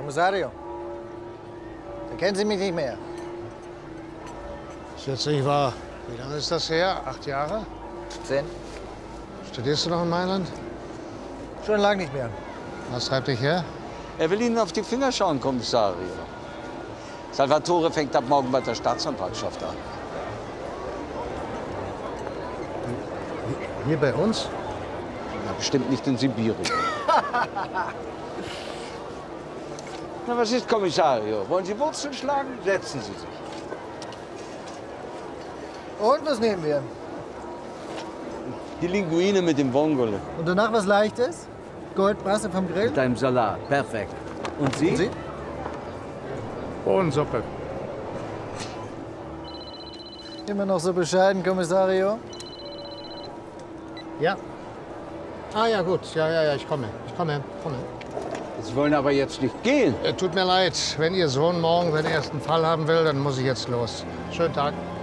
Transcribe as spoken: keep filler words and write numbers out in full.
Kommissario, da kennen Sie mich nicht mehr. Ist jetzt nicht wahr. Wie lange ist das her? Acht Jahre? Zehn? Studierst du noch in Mailand? Schon lange nicht mehr. Was treibt dich her? Er will Ihnen auf die Finger schauen, Kommissario. Salvatore fängt ab morgen bei der Staatsanwaltschaft an. Hier bei uns? Na, bestimmt nicht in Sibirien. Na, was ist, Kommissario? Wollen Sie Wurzeln schlagen? Setzen Sie sich. Und was nehmen wir? Die Linguine mit dem Vongole. Und danach was Leichtes? Goldbrasse vom Grill? Mit einem Salat. Perfekt. Und Sie? Und Sie? Bohnensuppe. Immer noch so bescheiden, Kommissario? Ja. Ah ja, gut. Ja, ja, ja, ich komme. Ich komme, komme. Sie wollen aber jetzt nicht gehen. Äh, tut mir leid. Wenn Ihr Sohn morgen seinen ersten Fall haben will, dann muss ich jetzt los. Schönen Tag.